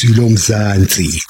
izwi lomzansi.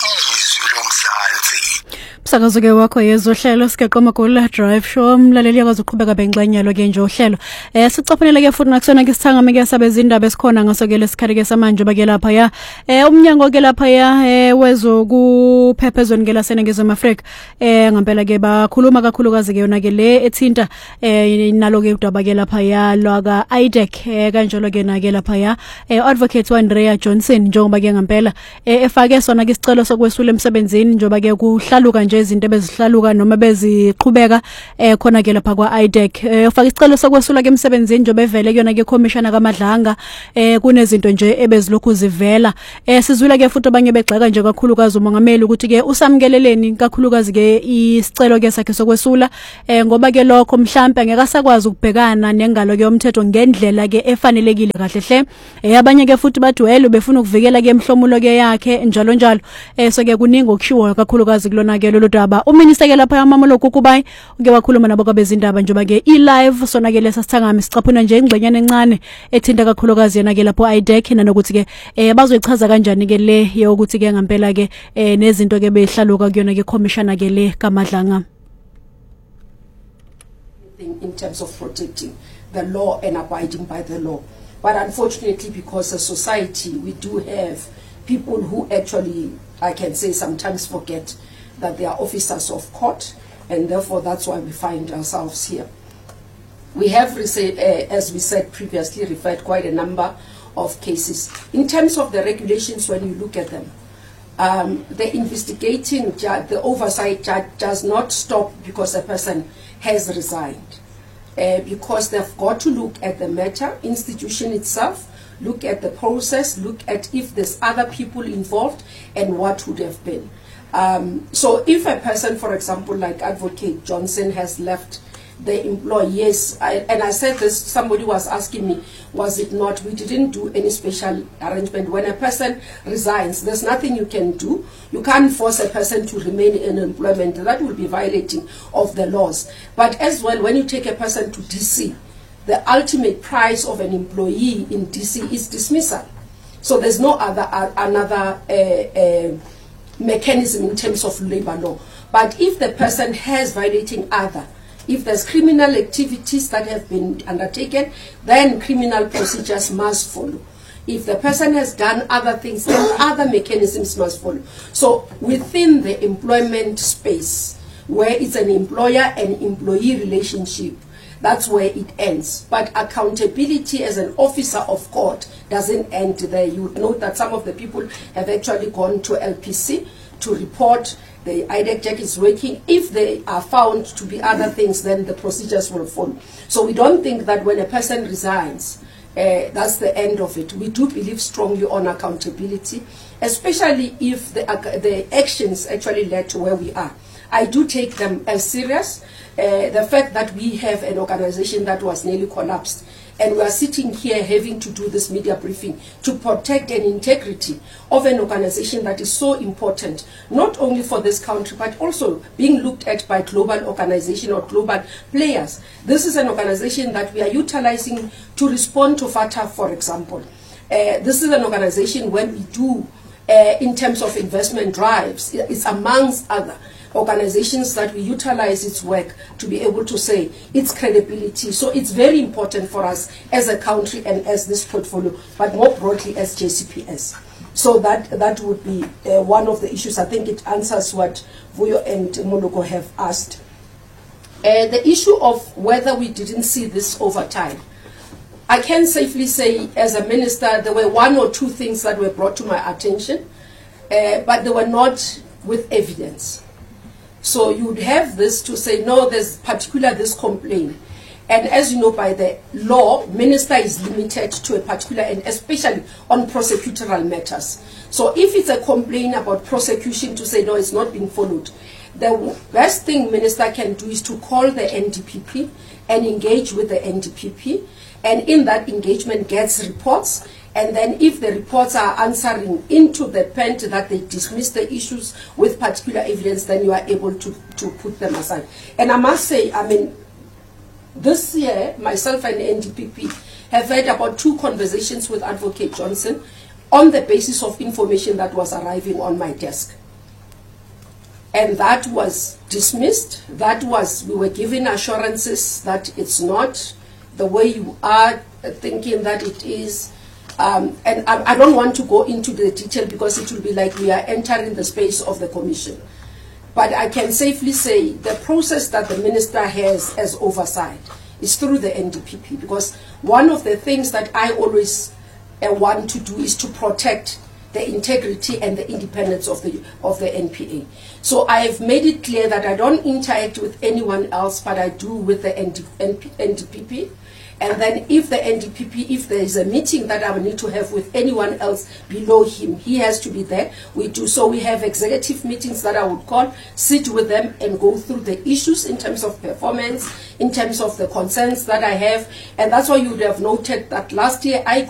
Umsakazo-ke wakho yezohlelo sigaqa amagoli drive show umlaleli yakwazi uqhubeka bengxanyelwa ke nje uhlelo sicaphunele-ke futhi nakusona ke sithangame-ke sabe izindaba esikhona ngaso-ke lesikhathi-ke samanje bake lapha umnyango-ke lapha wezokuphepha ezweni-ke laseningizimu Afrika ngampela-ke bakhuluma kakhulukazi-ke yona-ke le ethinta nalo-ke udaba-ke lapha lwaka IDEC kanjalo-ke na-ke lapha advocate Andrea Johnson njengoba-ke ngampela efake sona-ke isicelo sokwesula emsebenzini njengoba-ke kuhlaluka nje izinto bezihlaluka noma beziqhubeka khona ke lapha kwa IDEC ufaka isicelo sokwesula ke emsebenzini njengoba evele kuyona ke commissioner kaMadlanga kunezinto nje ebezilokhu zivela sizwile ke futhi abanye begxeka nje kakhulukazi umongameli ukuthi ke usamkeleleni kakhulukazi ke isicelo ke sakhe sokwesula ngoba ke lokho mhlambe ngeke asakwazi ukubhekana nengalo ke yomthetho ngendlela ke efanelekile kahle hle abanye ke futhi bathi welo befuna ukuvikela ke emhlomulo ke yakhe njalo njalo so ke kuningi okushiwo kakhulukazi kulona ke lolu daba uminister ke lapha yamamolo kukubayi uke wakhuluma nabo kwabezindaba njengoba ke live sona ke lesa sithangami sicaphuna nje ingxenyana encane ethinta kakhulukazi yena ke lapho IDEC nanokuthi ke bazoyichaza kanjani ke le yokuthi ke ngampela ke nezinto ke behlaluka kuyona ke commissioner ke le kaMadlanga in terms of protecting the law and abiding by the law, but unfortunately because as society we do have people who actually, I can say, sometimes forget that they are officers of court, and therefore that's why we find ourselves here. We have, as we said previously, referred quite a number of cases. In terms of the regulations, when you look at them, the investigating judge, the oversight judge does not stop because a person has resigned, because they've got to look at the matter, institution itself, look at the process, look at if there's other people involved and what would have been. So if a person, for example, like Advocate Johnson has left the employee, yes, and I said this, somebody was asking me, was it not? We didn't do any special arrangement. When a person resigns, there's nothing you can do. You can't force a person to remain in employment. That will be violating of the laws. But as well, when you take a person to DC, the ultimate price of an employee in DC is dismissal. So there's no another mechanism in terms of labor law. But if the person has violating if there's criminal activities that have been undertaken, then criminal procedures must follow. If the person has done other things, then other mechanisms must follow. So within the employment space, where it's an employer and employee relationship, that's where it ends. But accountability as an officer of court doesn't end there. You would note that some of the people have actually gone to LPC to report the IDEC check is working. If they are found to be other things, then the procedures will follow. So we don't think that when a person resigns, that's the end of it. We do believe strongly on accountability, especially if the actions actually led to where we are. I do take them as serious. The fact that we have an organization that was nearly collapsed, and we are sitting here having to do this media briefing to protect an integrity of an organization that is so important, not only for this country, but also being looked at by global organization or global players. This is an organization that we are utilizing to respond to FATF, for example. This is an organization when we do, in terms of investment drives, it's amongst other organizations that we utilize its work to be able to say its credibility. So it's very important for us as a country and as this portfolio, but more broadly as JCPS. So that would be one of the issues. I think it answers what Vuyo and Moloko have asked. The issue of whether we didn't see this over time, I can safely say as a minister there were one or two things that were brought to my attention, but they were not with evidence. So you would have this to say, no, there's particular this complaint. And as you know, by the law, minister is limited to a particular, and especially on prosecutorial matters. So if it's a complaint about prosecution to say, no, it's not being followed, the best thing minister can do is to call the NDPP and engage with the NDPP. And in that engagement gets reports. And then if the reports are answering into the pen that they dismiss the issues with particular evidence, then you are able to put them aside. And I must say, I mean, this year, myself and the NDPP have had about 2 conversations with Advocate Johnson on the basis of information that was arriving on my desk. And that was dismissed. We were given assurances that it's not the way you are thinking that it is. And I don't want to go into the detail because it will be like we are entering the space of the commission. But I can safely say the process that the minister has as oversight is through the NDPP, because one of the things that I always want to do is to protect the integrity and the independence of the NPA. So I have made it clear that I don't interact with anyone else, but I do with the NDPP. And then if the NDPP, if there is a meeting that I will need to have with anyone else below him, he has to be there. We do. So we have executive meetings that I would call, sit with them and go through the issues in terms of performance, in terms of the concerns that I have. And that's why you would have noted that last year I